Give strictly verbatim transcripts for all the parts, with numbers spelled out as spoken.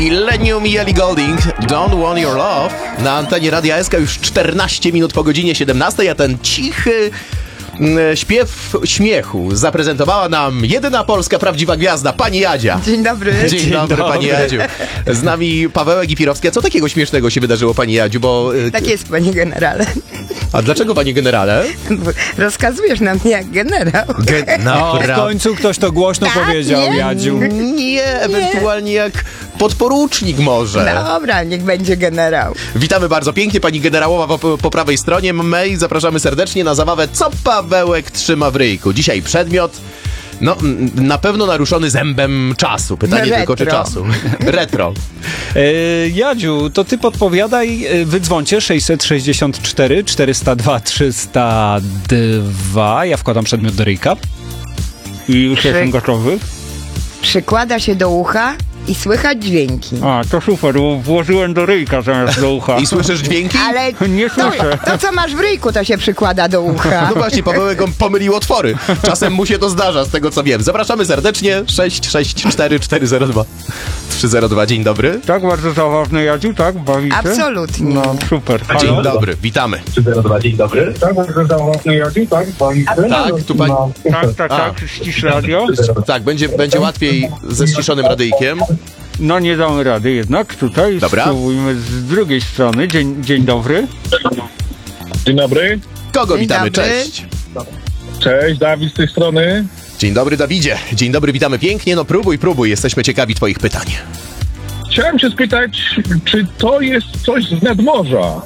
Illenium i Ellie Goulding, Don't Want Your Love. Na antenie Radia S K już czternaście minut po godzinie siedemnastej, a ten cichy mm, śpiew śmiechu zaprezentowała nam jedyna polska prawdziwa gwiazda, pani Jadzia. Dzień dobry. Dzień, Dzień dobry, dobry. pani Jadziu. Z nami Pawełek Gipirowski. A co takiego śmiesznego się wydarzyło, pani Jadziu? Bo, y, Tak jest, panie generale. A dlaczego, panie generale? Bo rozkazujesz na mnie jak generał. Ge- No, w końcu ktoś to głośno Tak, powiedział, nie? Jadziu. Nie, ewentualnie jak podporucznik może. Dobra, niech będzie generał. Witamy bardzo pięknie, pani generałowa po, po prawej stronie. Mej, zapraszamy serdecznie na zabawę Co Pawełek trzyma w ryjku. Dzisiaj przedmiot, no m, na pewno naruszony zębem czasu. Pytanie Retro. tylko, czy czasu. Retro. E, Jadziu, to ty podpowiadaj, e, wydzwońcie sześćset sześćdziesiąt cztery czterysta dwa trzysta dwa. Ja wkładam przedmiot do ryjka. I już Przy- jestem gotowy. Przykłada się do ucha i słychać dźwięki. A, to super, bo włożyłem do ryjka zamiast do ucha. I słyszysz dźwięki? Ale Nie to, słyszę. to, co masz w ryjku, to się przykłada do ucha. No właśnie, Pawełek on pomylił otwory. Czasem mu się to zdarza, z tego co wiem. Zapraszamy serdecznie. sześć sześć cztery cztery zero dwa trzy zero dwa. Dzień dobry. Tak, bardzo zabawny, Jadziu, tak? Bawicie? Absolutnie. No, super. Dzień Halo? dobry, witamy. trzy zero dwa, dzień dobry. Tak, bardzo załatwię Jadzi, tak? Pani Tak, tu pani... Tak, tak, A. tak, ścisz radio. Tak, będzie, będzie łatwiej ze ściszonym radyjkiem. No nie damy rady jednak, tutaj Dobra. spróbujmy z drugiej strony. Dzień, dzień dobry. Dzień dobry. Kogo Dzień witamy? dobry. Cześć. Cześć, Dawid z tej strony. Dzień dobry, Dawidzie. Dzień dobry, witamy pięknie. No próbuj, próbuj, jesteśmy ciekawi twoich pytań. Chciałem się spytać, czy to jest coś z nadmorza?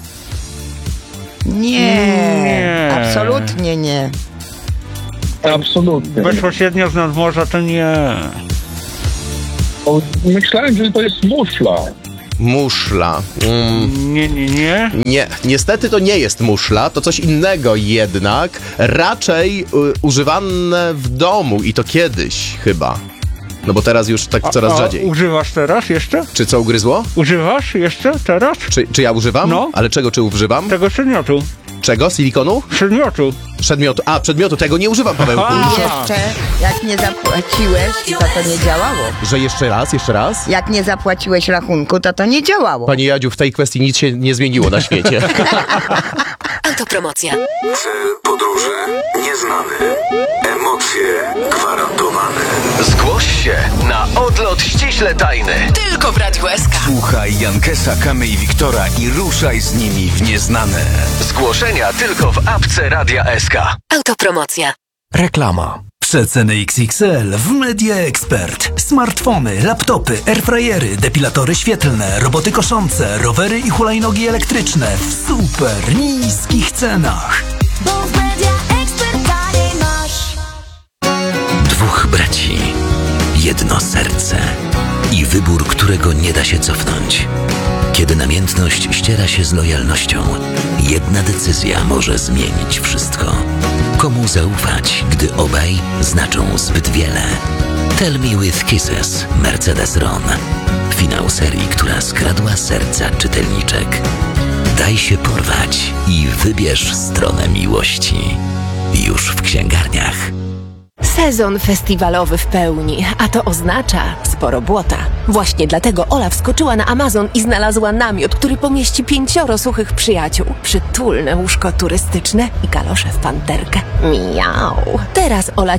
Nie, Nie. absolutnie nie. Absolutnie. Bezpośrednio z nadmorza to nie. Bo myślałem, że to jest muszla. Muszla. Mm, Nie, nie, nie. nie, niestety to nie jest muszla, to coś innego jednak. Raczej y, używane w domu i to kiedyś chyba. No bo teraz już tak coraz A, rzadziej. używasz teraz jeszcze? Czy co ugryzło? Używasz jeszcze teraz? Czy, czy ja używam? No. Ale czego czy używam? Tego przedmiotu. Czego? Silikonu? Przedmiotu. Przedmiotu. A, przedmiotu, tego nie używam, Pawełku. Aha. Jeszcze, jak nie zapłaciłeś, to to nie działało. Że jeszcze raz, jeszcze raz? Jak nie zapłaciłeś rachunku, to to nie działało. Panie Jadziu, w tej kwestii nic się nie zmieniło na świecie. Autopromocja. Cel podróży nieznany. Emocje gwarantowane. Zgłoś się na odlot ściśle tajny. Tylko w Radiu S K. Słuchaj Jankesa, Kamy i Wiktora i ruszaj z nimi w nieznane. Zgłoszenia tylko w apce Radia S K. Autopromocja. Reklama. Przeceny X X L w Media Expert. Smartfony, laptopy, airfryery, depilatory świetlne, roboty koszące, rowery i hulajnogi elektryczne w super niskich cenach. Bo w Media Expert taniej masz. Dwóch braci, jedno serce i wybór, którego nie da się cofnąć. Kiedy namiętność ściera się z lojalnością, jedna decyzja może zmienić wszystko. Komu zaufać, gdy obaj znaczą zbyt wiele? Tell Me With Kisses, Mercedes Ron. Finał serii, która skradła serca czytelniczek. Daj się porwać i wybierz stronę miłości. Już w księgarniach. Sezon festiwalowy w pełni, a to oznacza sporo błota. Właśnie dlatego Ola wskoczyła na Amazon i znalazła namiot, który pomieści pięcioro suchych przyjaciół. Przytulne łóżko turystyczne i kalosze w panterkę. Miau. Teraz Ola